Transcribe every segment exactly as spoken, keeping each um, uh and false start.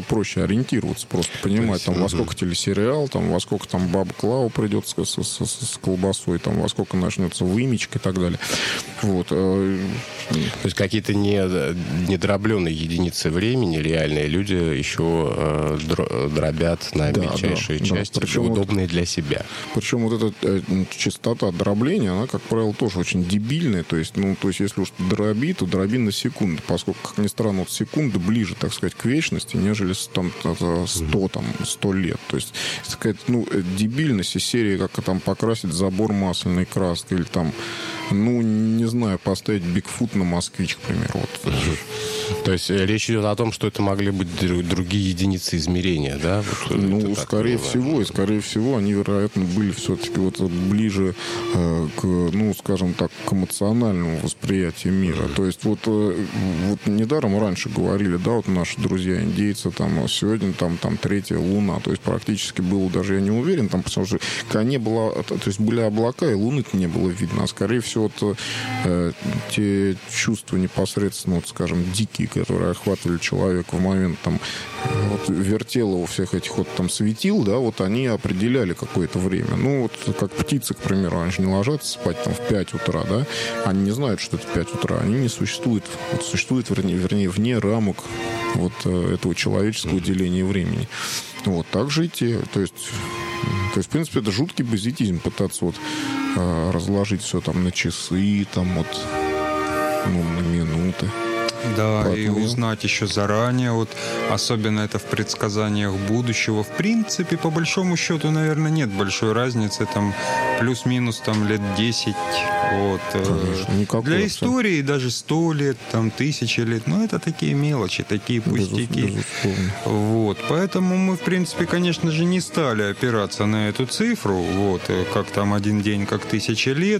проще ориентироваться, просто понимать, есть, там, угу. во сколько телесериал, там, во сколько там баба Клава придет с, с, с, с колбасой, там, во сколько начнется вымечка и так далее. Вот. То есть какие-то не, недробленные единицы времени реальные люди еще э, дробят на да, мельчайшие да, части, да. Причем удобные вот, для себя. Причем вот эта э, частота дробления, она, как правило, тоже очень дебильная. То есть, ну, то есть, если уж дроби, то дроби на секунду, поскольку, как ни странно, вот секунда ближе, так сказать, к вечности, нежели там, сто, там, сто лет. То есть, это какая-то, ну, дебильность из серии, как там покрасить забор масляной краской, или там, ну, не знаю, поставить Бигфут на Москвич, к примеру. Вот. То есть речь идет о том, что это могли быть другие единицы измерения, да? Вот, ну, скорее всего, и скорее всего, они, вероятно, были все-таки вот ближе э, к, ну, скажем так, к эмоциональному восприятию мира. Mm-hmm. То есть вот, э, вот недаром раньше говорили, да, вот наши друзья-индейцы, там, сегодня там, там третья луна. То есть практически было, даже я не уверен, там, потому что не было, то есть были облака, и луны-то не было видно. А скорее всего, вот, э, те чувства непосредственно, вот, скажем, дикие, которые охватывали человека в момент там вот, вертела у всех этих вот там светил, да, вот они определяли какое-то время. Ну, вот как птицы, к примеру, они же не ложатся спать там в пять утра, да, они не знают, что это пять утра, они не существуют, вот, существуют, вернее, вернее, вне рамок вот этого человеческого деления времени. Вот, так же и те, то есть, то есть, в принципе, это жуткий базитизм пытаться вот э, разложить все там на часы, там вот, ну, на минуты. Да, Поэтому... и узнать еще заранее, вот, особенно это в предсказаниях будущего. В принципе, по большому счету, наверное, нет большой разницы, там, плюс-минус, там, лет десять, вот. Конечно, никакой. Для истории даже сто лет, там, тысячи лет, ну, это такие мелочи, такие пустяки. Безусловно. Вот, поэтому мы, в принципе, конечно же, не стали опираться на эту цифру, вот, как там один день, как тысяча лет,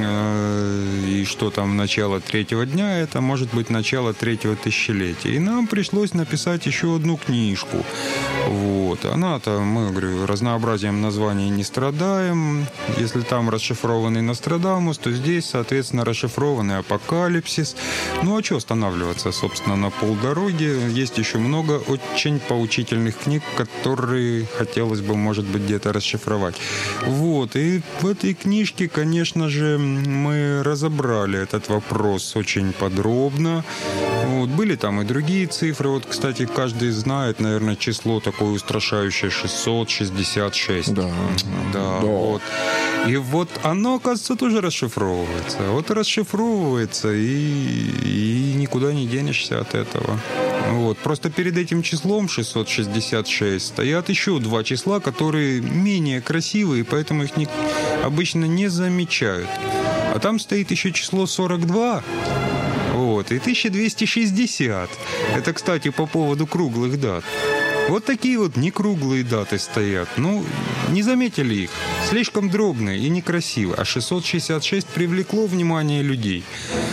и что там начало третьего дня, это может быть начало третьего тысячелетия. И нам пришлось написать еще одну книжку. Вот. Она-то, мы, говорю, разнообразием названий не страдаем. Если там расшифрованный Нострадамус, то здесь, соответственно, расшифрованный Апокалипсис. Ну, а что останавливаться, собственно, на полдороги? Есть еще много очень поучительных книг, которые хотелось бы, может быть, где-то расшифровать. Вот. И в этой книжке, конечно же, мы разобрали этот вопрос очень подробно. Вот, были там и другие цифры. Вот, кстати, каждый знает, наверное, число такое устрашающее шестьсот шестьдесят шесть. Да. Да, да. вот. И вот оно, оказывается, тоже расшифровывается. Вот расшифровывается, и, и никуда не денешься от этого. Вот. Просто перед этим числом шестьсот шестьдесят шесть стоят еще два числа, которые менее красивые, поэтому их не, обычно не замечают. А там стоит еще число сорок два. Вот, и тысяча двести шестьдесят. Это, кстати, по поводу круглых дат. Вот такие вот некруглые даты стоят. Ну, не заметили их. Слишком дробные и некрасивые. А шестьсот шестьдесят шесть привлекло внимание людей.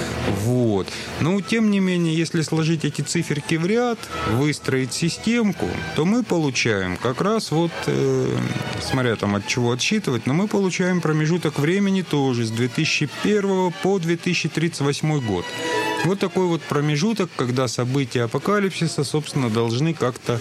Вот. Но, тем не менее, если сложить эти циферки в ряд, выстроить системку, то мы получаем как раз вот, э, смотря там от чего отсчитывать, но мы получаем промежуток времени тоже с две тысячи первого по две тысячи тридцать восьмой год. Вот такой вот промежуток, когда события апокалипсиса, собственно, должны как-то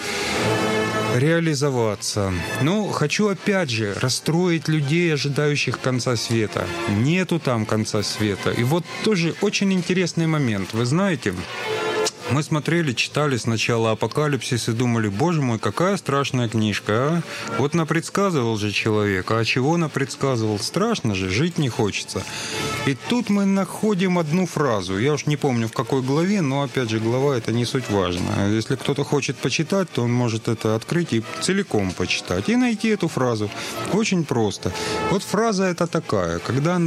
реализоваться. Но хочу опять же расстроить людей, ожидающих конца света. Нету там конца света. И вот тоже очень интересный момент. Вы знаете, мы смотрели, читали сначала «Апокалипсис» и думали, боже мой, какая страшная книжка, а? Вот напредсказывал же человек, а чего напредсказывал? Страшно же, жить не хочется. И тут мы находим одну фразу. Я уж не помню, в какой главе, но, опять же, глава — это не суть важно. Если кто-то хочет почитать, то он может это открыть и целиком почитать. И найти эту фразу. Очень просто. Вот фраза эта такая. Когда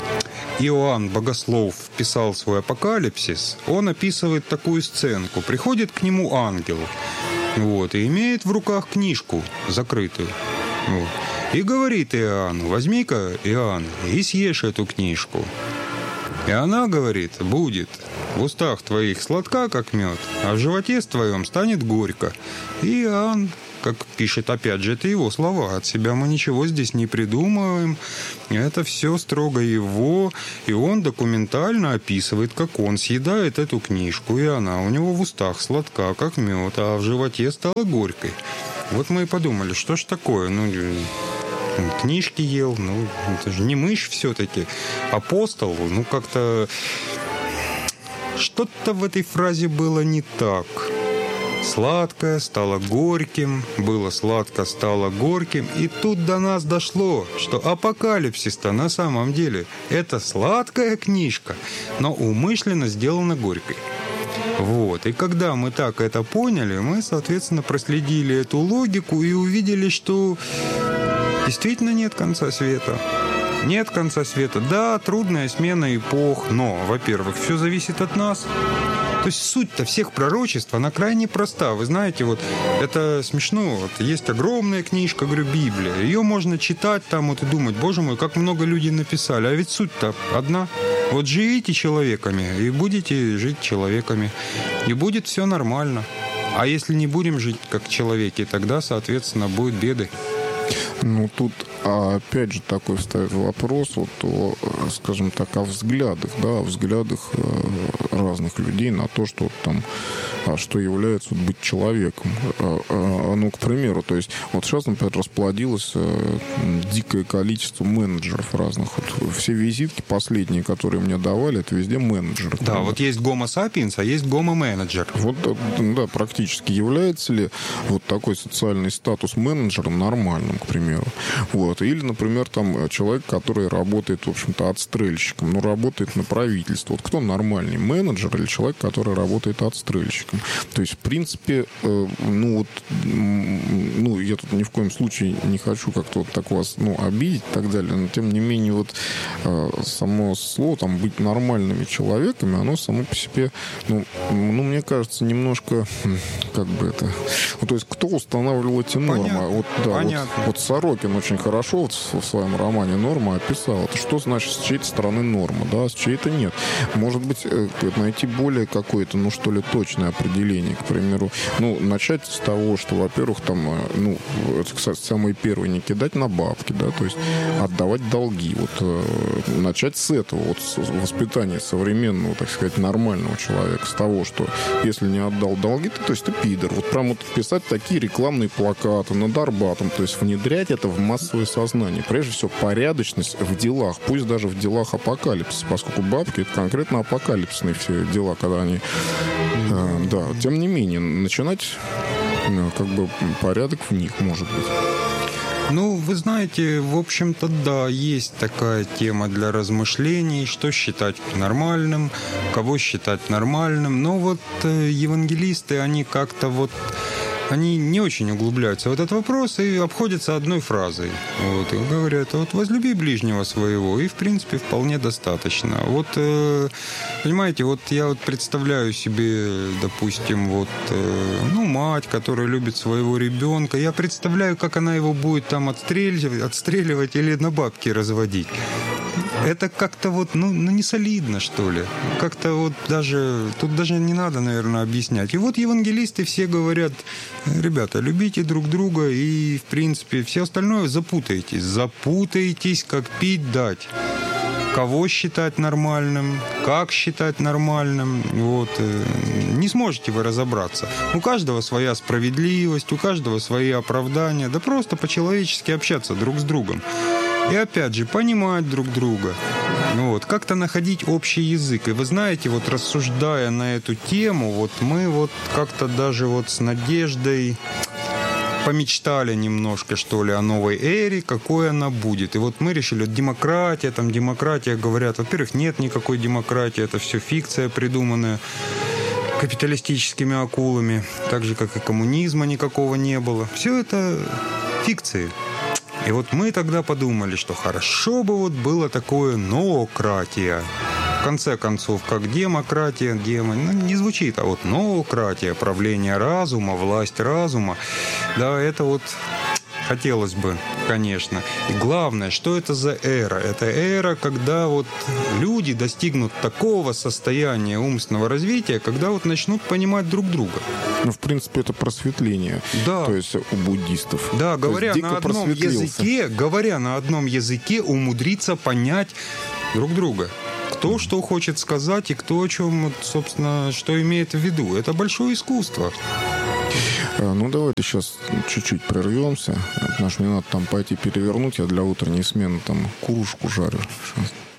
Иоанн Богослов писал свой «Апокалипсис», он описывает такую сценку. Приходит к нему ангел, вот, и имеет в руках книжку закрытую. Вот, и говорит Иоанну: возьми-ка, Иоанн, и съешь эту книжку. И она говорит: будет в устах твоих сладка, как мед, а в животе твоем станет горько. И Иоанн, как пишет, опять же, это его слова. От себя мы ничего здесь не придумываем. Это все строго его. И он документально описывает, как он съедает эту книжку. И она у него в устах сладка, как мед, а в животе стала горькой. Вот мы и подумали, что ж такое? Ну, книжки ел, ну, это же не мышь все-таки. Апостол, ну, как-то... Что-то в этой фразе было не так. Сладкое стало горьким, было сладко, стало горьким. И тут до нас дошло, что апокалипсис-то на самом деле это сладкая книжка, но умышленно сделана горькой. Вот. И когда мы так это поняли, мы, соответственно, проследили эту логику и увидели, что действительно нет конца света. Нет конца света. Да, трудная смена эпох, но, во-первых, все зависит от нас. То есть суть-то всех пророчеств, она крайне проста. Вы знаете, вот это смешно. Вот есть огромная книжка, говорю, Библия. Ее можно читать там вот и думать, боже мой, как много людей написали. А ведь суть-то одна. Вот живите человеками, и будете жить человеками. И будет все нормально. А если не будем жить как человеки, тогда, соответственно, будут беды. Ну, тут опять же такой встает вопрос, вот, о, скажем так, о взглядах, да, о взглядах разных людей на то, что там, что является вот, быть человеком. Ну, к примеру, то есть, вот сейчас, например, расплодилось дикое количество менеджеров разных. Вот, все визитки последние, которые мне давали, это везде менеджеры. Да, вот есть Homo sapiens, а есть Homo менеджер. Вот, да, практически. Является ли вот такой социальный статус менеджера нормальным, к примеру? Вот. Или, например, там человек, который работает, в общем-то, отстрельщиком, но работает на правительство. Вот кто нормальный, менеджер или человек, который работает отстрельщиком? То есть, в принципе, э, ну вот, ну, я тут ни в коем случае не хочу как-то вот так вас, ну, обидеть и так далее, но, тем не менее, вот э, само слово, там, быть нормальными человеками, оно само по себе, ну, ну мне кажется, немножко, как бы это... Ну, то есть, кто устанавливал эти нормы? Понятно. Вот, да, Понятно. Вот, вот Сорокин очень хорошо вот в своем романе «Норма» описал. Это что значит с чьей-то стороны норма, да, с чьей-то нет. Может быть, найти более какое-то, ну, что ли, точное определение, к примеру. Ну, начать с того, что, во-первых, там, ну, это, кстати, самое первое, не кидать на бабки, да, то есть отдавать долги. Вот начать с этого, вот с воспитания современного, так сказать, нормального человека, с того, что если не отдал долги, то, то есть ты пидор. Вот прям вот писать такие рекламные плакаты над Арбатом, то есть внедрять это в массовое сознание. Прежде всего, порядочность в делах, пусть даже в делах апокалипсиса, поскольку бабки — это конкретно апокалипсисные все дела, когда они... Э, да, тем не менее, начинать э, как бы порядок в них, может быть. Ну, вы знаете, в общем-то, да, есть такая тема для размышлений, что считать нормальным, кого считать нормальным. Но вот э, евангелисты, они как-то вот... Они не очень углубляются в этот вопрос и обходятся одной фразой. Вот, и говорят, вот возлюби ближнего своего, и, в принципе, вполне достаточно. Вот, э, понимаете, вот я вот представляю себе, допустим, вот, э, ну, мать, которая любит своего ребенка. Я представляю, как она его будет там отстреливать, отстреливать или на бабки разводить. Это как-то вот, ну, ну, не солидно, что ли. Как-то вот даже... Тут даже не надо, наверное, объяснять. И вот евангелисты все говорят, ребята, любите друг друга, и, в принципе, все остальное запутаетесь. Запутаетесь, как пить дать. Кого считать нормальным, как считать нормальным. Вот. Не сможете вы разобраться. У каждого своя справедливость, у каждого свои оправдания. Да просто по-человечески общаться друг с другом. И опять же, понимать друг друга. Вот, как-то находить общий язык. И вы знаете, вот рассуждая на эту тему, вот мы вот как-то даже вот с Надеждой помечтали немножко, что ли, о новой эре, какой она будет. И вот мы решили, демократия, там демократия, говорят, во-первых, нет никакой демократии, это все фикция, придуманная капиталистическими акулами, так же, как и коммунизма никакого не было. Все это фикции. И вот мы тогда подумали, что хорошо бы вот было такое ноократия. В конце концов, как демократия, демо, ну, не звучит, а вот ноократия, правление разума, власть разума. Да, это вот хотелось бы конечно. И главное, что это за эра? Это эра, когда вот люди достигнут такого состояния умственного развития, когда вот начнут понимать друг друга. Ну, в принципе, это просветление. Да. То есть у буддистов. Да, говоря на одном языке, говоря на одном языке, умудриться понять друг друга. Кто что хочет сказать и кто о чем, собственно, что имеет в виду. Это большое искусство. Ну, давайте сейчас чуть-чуть прервемся. Потому что мне надо там пойти перевернуть. Я для утренней смены там курушку жарю. Сейчас.